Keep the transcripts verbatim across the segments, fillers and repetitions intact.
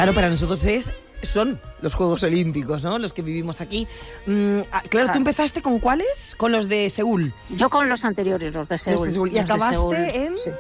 Claro, para nosotros es son los Juegos Olímpicos, ¿no? Los que vivimos aquí. Mm, claro, claro, ¿tú empezaste con cuáles? Con los de Seúl. Yo con los anteriores, los de Seúl. Los de Seúl. ¿Y acabaste Seúl, en...? Sí.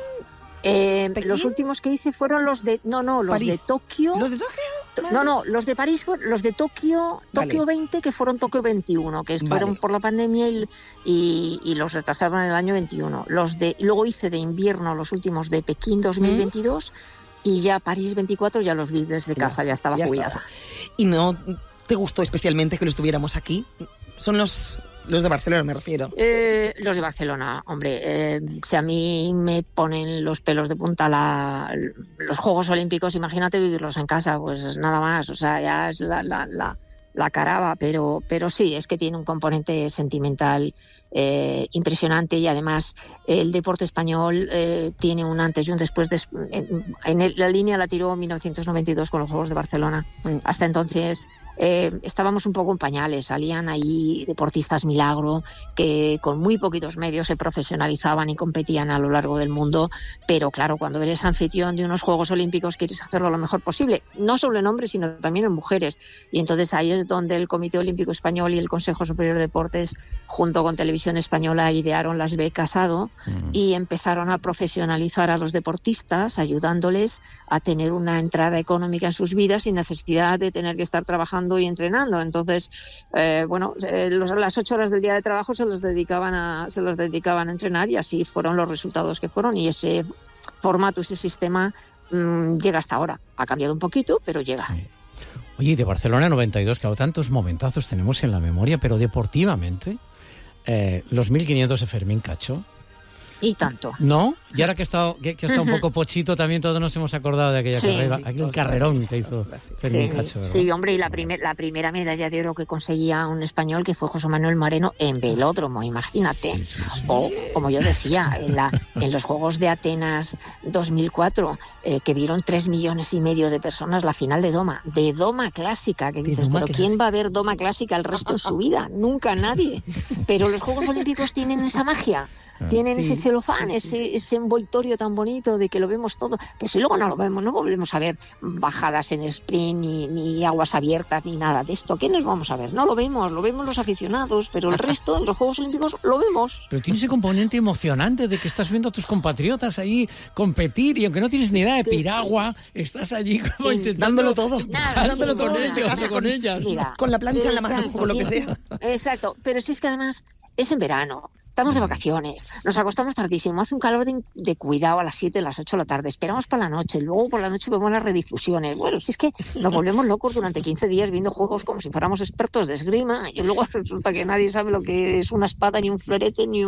Eh, los últimos que hice fueron los de... No, no, los París. de Tokio. ¿Los de Tokio? Vale. No, no, los de París, los de Tokio, Tokio vale. veinte, que fueron Tokio veintiuno, que fueron vale. por la pandemia y, y, y los retrasaron en el año veintiuno. Los de, luego hice de invierno los últimos de Pekín dos mil veintidós ¿Mm? y ya París veinticuatro ya los vi desde casa, ya, ya estaba ya jubilada. Estaba. ¿Y no te gustó especialmente que los tuviéramos aquí? Son los... Los de Barcelona, me refiero. Eh, los de Barcelona, hombre. Eh, si a mí me ponen los pelos de punta la, los Juegos Olímpicos, imagínate vivirlos en casa, pues nada más. O sea, ya es la, la, la, la caraba, pero, pero sí, es que tiene un componente sentimental eh, impresionante y además el deporte español eh, tiene un antes y un después. De, en, en el, la línea la tiró en mil novecientos noventa y dos con los Juegos de Barcelona. Mm. Hasta entonces... Eh, estábamos un poco en pañales, salían ahí deportistas milagro que con muy poquitos medios se profesionalizaban y competían a lo largo del mundo, pero claro, cuando eres anfitrión de unos Juegos Olímpicos quieres hacerlo lo mejor posible, no solo en hombres sino también en mujeres, y entonces ahí es donde el Comité Olímpico Español y el Consejo Superior de Deportes junto con Televisión Española idearon las becas A D O mm. y empezaron a profesionalizar a los deportistas ayudándoles a tener una entrada económica en sus vidas sin necesidad de tener que estar trabajando y entrenando. Entonces, eh, bueno, eh, los, las ocho horas del día de trabajo se las dedicaban a, se las dedicaban a entrenar y así fueron los resultados que fueron y ese formato, ese sistema mmm, llega hasta ahora. Ha cambiado un poquito, pero llega. Sí. Oye, de Barcelona noventa y dos, claro, tantos momentazos tenemos en la memoria, pero deportivamente, eh, los mil quinientos de Fermín Cacho. Y tanto. ¿No? Y ahora que ha estado, que, que ha estado uh-huh. un poco pochito, también todos nos hemos acordado de aquella sí, carrera, sí, aquel carrerón que hizo Fermín sí, Cacho, ¿verdad? Sí, hombre, y la, primer, la primera medalla de oro que conseguía un español, que fue José Manuel Moreno, en velódromo, imagínate. Sí, sí, sí. O, como yo decía, en, la, en los Juegos de Atenas dos mil cuatro, eh, que vieron tres millones y medio de personas la final de Doma, de Doma clásica, que dices, pero ¿quién va a ver Doma clásica el resto de su vida? Nunca nadie. Pero los Juegos Olímpicos tienen esa magia. Tienen sí, ese celofán, sí, sí. Ese, ese envoltorio tan bonito de que lo vemos todo. Pero si luego no lo vemos, no volvemos a ver bajadas en sprint, ni, ni aguas abiertas, ni nada de esto. ¿Qué nos vamos a ver? No lo vemos, lo vemos los aficionados, pero el resto, en los Juegos Olímpicos, lo vemos. Pero tiene ese componente emocionante de que estás viendo a tus compatriotas ahí competir y aunque no tienes ni idea de piragua, sí. estás allí como sí. intentándolo todo, nada, dándolo sí, con nada, ellos, nada, con ellas. Mira, con la plancha exacto, en la mano, o lo que sea. Exacto, pero si es que además es en verano. Estamos de vacaciones, nos acostamos tardísimo, hace un calor de, de cuidado a las siete, a las ocho de la tarde, esperamos para la noche, luego por la noche vemos las redifusiones. Bueno, si es que nos volvemos locos durante quince días viendo juegos como si fuéramos expertos de esgrima y luego resulta que nadie sabe lo que es una espada, ni un florete, ni un